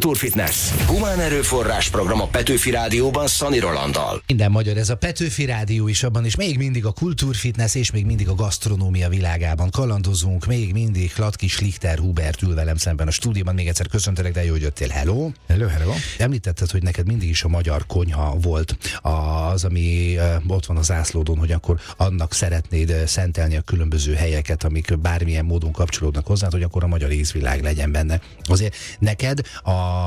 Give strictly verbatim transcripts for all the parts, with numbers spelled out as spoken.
Kultúrfitness. Humán erőforrás program a Petőfi Rádióban Szani Rolanddal. Minden magyar, ez a Petőfi Rádió is, abban is még mindig a kultúrfitness és még mindig a gasztronómia világában kalandozunk, még mindig Hladky Schlichter Hubert ül velem szemben a stúdióban. Még egyszer köszöntelek, de jó, hogy jöttél. Hello! Hello, hello! Említetted, hogy neked mindig is a magyar konyha volt az, ami ott van a zászlódon, hogy akkor annak szeretnéd szentelni a különböző helyeket, amik bármilyen módon kapcsolódnak hozzá, hogy akkor a magyar ízvilág legyen benne. Azért neked a,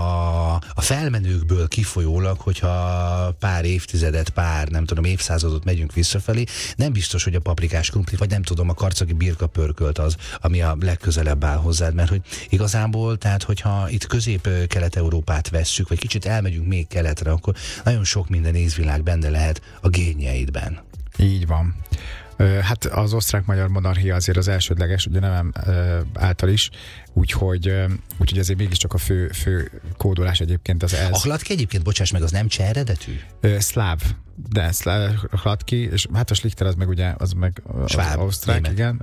a felmenőkből kifolyólag, hogyha pár évtizedet, pár, nem tudom, évszázadot megyünk visszafelé, nem biztos, hogy a paprikás krumpli, vagy nem tudom, a karcagi birka pörkölt az, ami a legközelebb áll hozzád, mert hogy igazából, tehát hogyha itt Közép-Kelet-Európát vesszük, vagy kicsit elmegyünk még keletre, akkor nagyon sok minden ízvilág benne lehet a génjeidben. Így van. Hát az osztrák-magyar monarchia azért az elsődleges, ugye nem által is, úgyhogy, úgyhogy azért mégiscsak a fő, fő kódolás egyébként az ez. A Hladky egyébként, bocsáss meg, az nem cseh eredetű? Szláv, de szláv, Hladky, és hát a Schlichter az meg ugye, az meg az Sváb, osztrák, német. Igen.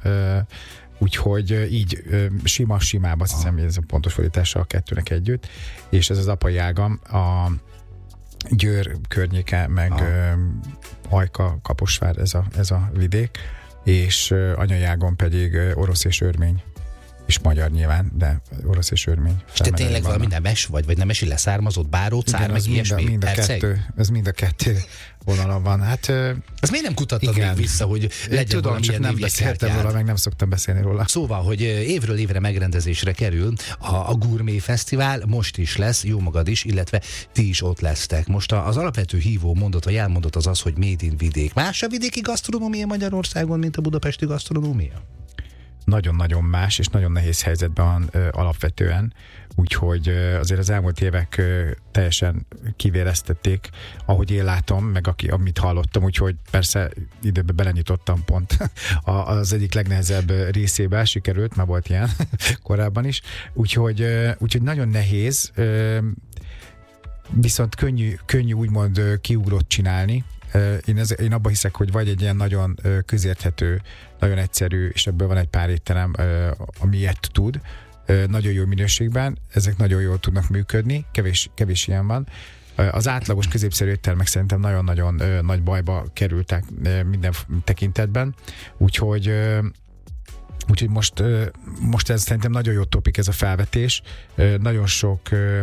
Úgyhogy így sima-simább, azt hiszem, hogy ez a pontos fordítása a kettőnek együtt, és ez az apai ágam, a Győr környéke, meg uh, Ajka, Kaposvár, ez a, ez a vidék, és uh, anyajágon pedig uh, orosz és örmény, és magyar nyilván, de orosz és örmény. És te tényleg valami nemes vagy, vagy nemesi leszármazott báró, cár, meg ilyesmi? Mind a, kettő, ez mind a kettő vonalon van. Hát, ezt miért nem kutattad még vissza, hogy legyen tudom, valamilyen nem beszéltem róla, meg nem szoktam beszélni róla. Szóval, hogy évről évre megrendezésre kerül a, a Gourmet Fesztivál, most is lesz, jó magad is, illetve ti is ott lesztek. Most az alapvető hívó mondat, vagy jelmondat az az, hogy Made in vidék. Más a vidéki gasztronómia Magyarországon, mint a budapesti gasztronómia? Nagyon-nagyon más, és nagyon nehéz helyzetben van ö, alapvetően, úgyhogy ö, azért az elmúlt évek ö, teljesen kivéreztették, ahogy én látom, meg aki, amit hallottam, úgyhogy persze időbe belenyitottam pont az egyik legnehezebb részébe, sikerült, már volt ilyen korábban is, úgyhogy, ö, úgyhogy nagyon nehéz, ö, viszont könnyű, könnyű úgymond kiugrott csinálni. Én, ez, én abban hiszek, hogy vagy egy ilyen nagyon közérthető, nagyon egyszerű, és ebből van egy pár étterem, ami ilyet tud, nagyon jó minőségben, ezek nagyon jól tudnak működni, kevés, kevés ilyen van. Az átlagos középszerű éttermek szerintem nagyon-nagyon nagy bajba kerültek minden tekintetben, úgyhogy úgyhogy most, most ez szerintem nagyon jó topik ez a felvetés, nagyon sok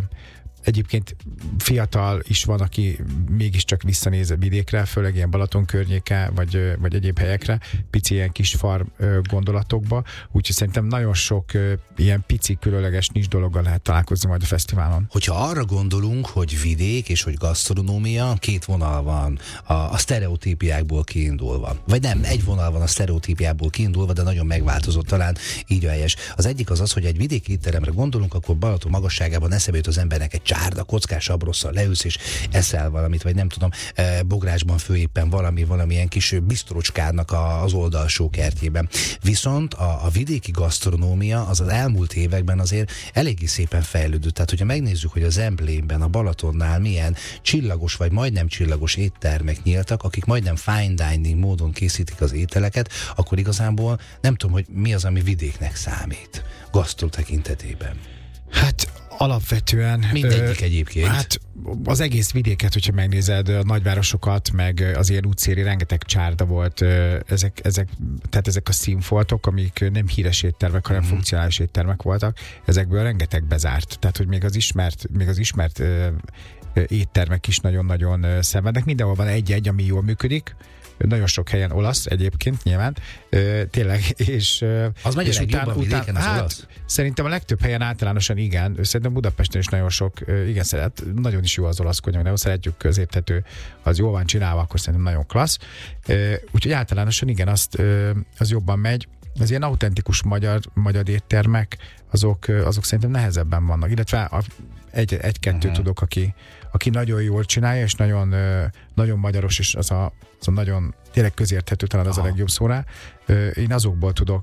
egyébként fiatal is van, aki mégiscsak visszanéz a vidékre, főleg ilyen Balaton környéke, vagy, vagy egyéb helyekre, pici ilyen kis farm gondolatokba, úgyhogy szerintem nagyon sok ilyen pici, különleges nincs dologgal lehet találkozni majd a fesztiválon. Hogyha arra gondolunk, hogy vidék és hogy gasztronómia, két vonal van a, a sztereotípiákból kiindulva. Vagy nem, egy vonal van a sztereotípiából kiindulva, de nagyon megváltozott, talán így a helyes. Az egyik az az, hogy egy vidéki étteremre gondolunk, akkor Balaton magasságában eszébe jut az embernek egy csárda, kockás abrosszal leülsz és eszel valamit, vagy nem tudom, bográsban főéppen valami, valamilyen kis bisztrocskának az oldalsó kertjében. Viszont a, a vidéki gasztronómia az az elmúlt években azért eléggé szépen fejlődött. Tehát, hogyha megnézzük, hogy az Emblémben, a Balatonnál milyen csillagos, vagy majdnem csillagos éttermek nyíltak, akik majdnem fine dining módon készítik az ételeket, akkor igazából nem tudom, hogy mi az, ami vidéknek számít gasztro tekintetében. Hát alapvetően... Mindegyik ö, egyébként. Hát az egész vidéket, hogyha megnézed, a nagyvárosokat, meg az ilyen útszéli rengeteg csárda volt, ezek, ezek, tehát ezek a színfoltok, amik nem híres éttermek, hanem mm-hmm. funkcionális éttermek voltak, ezekből rengeteg bezárt. Tehát, hogy még az ismert, még az ismert ö, éttermek is nagyon-nagyon szenvednek. Mindenhol van egy-egy, ami jól működik. Nagyon sok helyen olasz egyébként nyilván, ö, tényleg, és az megy a legjobban vidéken az hát, olasz? Szerintem a legtöbb helyen általánosan igen, szerintem Budapesten is nagyon sok, igen szeret, nagyon is jó az olasz konyha, nagyon szeretjük, közérthető, az jól van csinálva, akkor szerintem nagyon klassz, ö, úgyhogy általánosan igen, azt, ö, az jobban megy. Az ilyen autentikus magyar, magyar éttermek, azok, azok szerintem nehezebben vannak, illetve a, egy, egy-kettő uh-huh. tudok, aki, aki nagyon jól csinálja, és nagyon, nagyon magyaros, és az a, az a nagyon tényleg közérthető, talán az Aha. a legjobb szó rá. Én azokból tudok,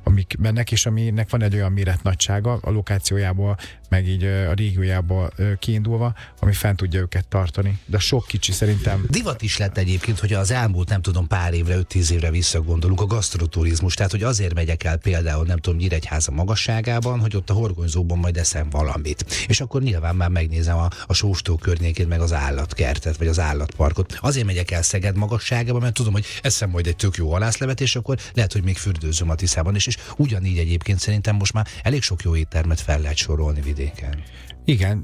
amik mennek, és aminek van egy olyan méretnagysága a lokációjából, meg így a régiójából kiindulva, ami fent tudja őket tartani. De sok kicsi szerintem. Divat is lett egyébként, hogy az elmúlt, nem tudom, pár évre, öt-tíz évre visszagondolunk, a gasztroturizmus. Tehát, hogy azért megyek el például, nem tudom, Nyíregyháza magasságában, hogy ott a horgonyzóban majd eszem valamit. És akkor nyilván már megnézem a, a Sóstó környékét, meg az állatkertet, vagy az állatparkot. Azért megyek el Szeged magasságában, mert tudom, hogy eszem majd egy tök jó halászlevet, és akkor lehet, hogy még fürdőzöm a Tiszában is. És ugyanígy egyébként szerintem most már elég sok jó éttermet fel lehet sorolni vidéken. Igen,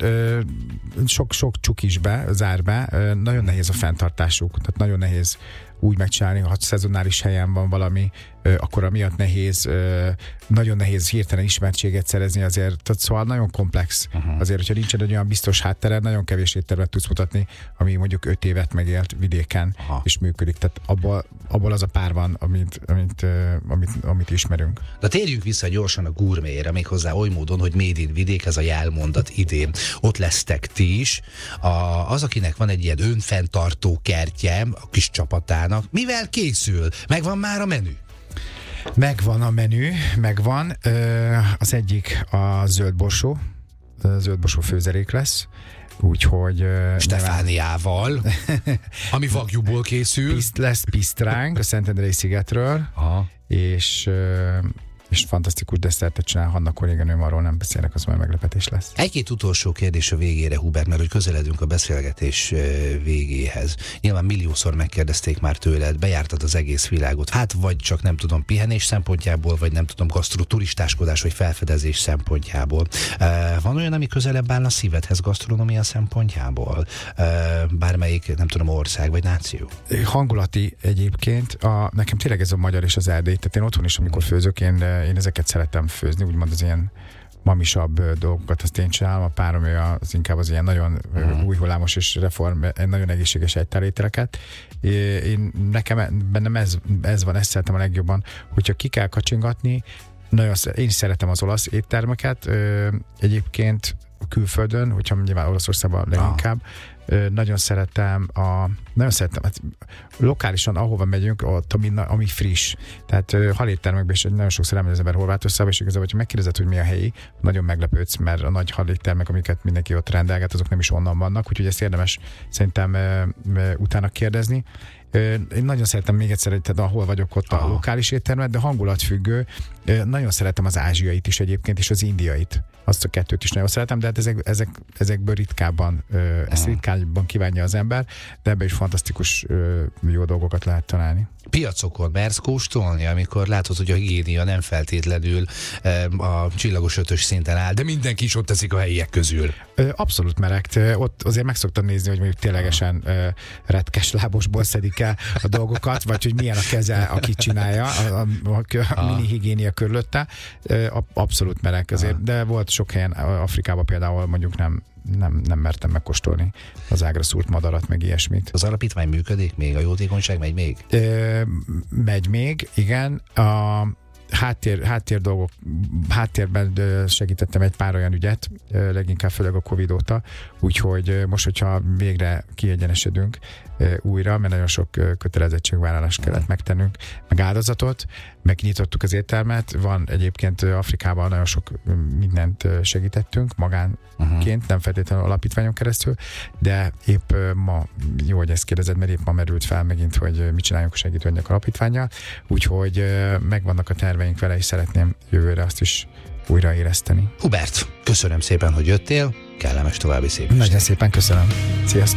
sok-sok csukis be, zár be, nagyon nehéz a fenntartásuk, tehát nagyon nehéz úgy megcsinálni, ha szezonális helyen van valami, akkor amiatt nehéz, nagyon nehéz hirtelen ismertséget szerezni azért, tehát szóval nagyon komplex. Uh-huh. Azért, hogyha nincsen egy olyan biztos háttered, nagyon kevés éttermet tudsz mutatni, ami mondjuk öt évet megélt vidéken, aha, és működik. Tehát abból, abból az a pár van, amit, amit, amit, amit ismerünk. De térjünk vissza gyorsan a gurméra, méghozzá oly módon, hogy Made in Vidék, ez a jelmondat idén. Ott lesztek ti is. A, az, akinek van egy ilyen önfenntartó kertje a kis csapatának, mivel készül? Megvan már a menü? Megvan a menü, megvan. Az egyik a zöldborsó, zöldborsó főzelék lesz, úgyhogy... Stefániával, ami vagyúból készül. Piszt, lesz pisztránk a Szentendrei szigetről, aha, és... és fantasztikus desszertet csinál Hanna kolléganőm, arról nem beszélek, az majd meglepetés lesz. Egy-két utolsó kérdés a végére, Hubert, mert hogy közeledünk a beszélgetés végéhez. Nyilván milliószor megkérdezték már tőled, bejártad az egész világot, hát vagy csak nem tudom pihenés szempontjából, vagy nem tudom gasztroturistáskodás, vagy felfedezés szempontjából. Van olyan, ami közelebb áll a szívedhez gasztronómia szempontjából? Bármelyik, nem tudom, ország vagy náció? Hangulati egyébként, a, nekem tényleg ez a magyar és az erdély, tehát én otthon is, amikor főzök, én Én ezeket szeretem főzni, úgymond az ilyen mamisabb dolgokat, azt én csinálom, a párom ő az inkább az ilyen nagyon uh-huh. új hullámos és reform, nagyon egészséges egytárételeket. Én, nekem bennem ez, ez van, ezt szeretem a legjobban, hogyha ki kell kacsingatni, nagyon, én is szeretem az olasz éttermeket, egyébként külföldön, hogyha nyilván Olaszországban leginkább, ah. nagyon szeretem a, nagyon szeretem, hát lokálisan ahova megyünk, ott, ami, ami friss. Tehát haléttermekben is nagyon sokszor elmegy az ember Horvátországba, és igazából, hogyha megkérdezed, hogy mi a helyi, nagyon meglepődsz, mert a nagy haléttermek, amiket mindenki ott rendelget, azok nem is onnan vannak, úgyhogy ezt érdemes szerintem utána kérdezni. Én nagyon szeretem még egyszer, tehát ahol vagyok ott a lokális éttermet, de hangulatfüggő. Nagyon szeretem az ázsiait is egyébként, és az indiait. Azt a kettőt is nagyon szeretem, de hát ezek, ezek, ezekből ritkábban, ezt ritkábban kívánja az ember, de ebben is fantasztikus jó dolgokat lehet találni. Piacokon mersz kóstolni, amikor látod, hogy a higiénia nem feltétlenül a csillagos ötös szinten áll, de mindenki is ott teszik a helyiek közül. Abszolút merekt. Ott azért meg szoktam nézni, hogy mondjuk ténylegesen retkes lábosból szedik el a dolgokat, vagy hogy milyen a keze, aki csinálja, a, a, a, a mini higiénia körülötte. Abszolút merek azért, de volt sok helyen, Afrikában például mondjuk nem Nem, nem mertem megkóstolni az ágra szúrt madarat, meg ilyesmit. Az alapítvány működik még? A jótékonyság megy még? Ö, megy még, igen. A háttér, háttér dolgok, háttérben segítettem egy pár olyan ügyet, leginkább főleg a Covid óta, úgyhogy most, hogyha végre kiegyenesedünk újra, mert nagyon sok kötelezettségvállalást kellett megtennünk, meg áldozatot, megnyitottuk az éttermet, van egyébként Afrikában nagyon sok mindent segítettünk magánként, uh-huh. nem feltétlenül alapítványon keresztül, de épp ma, jó, hogy ezt kérdezed, mert épp ma merült fel megint, hogy mit csináljunk a segítőanyag alapítvánnyal, úgyhogy megvannak a terveink vele, és szeretném jövőre azt is újraéleszteni. Hubert, köszönöm szépen, hogy jöttél, kellemes további szép estét. Nagyon szépen köszönöm. Sziasztok!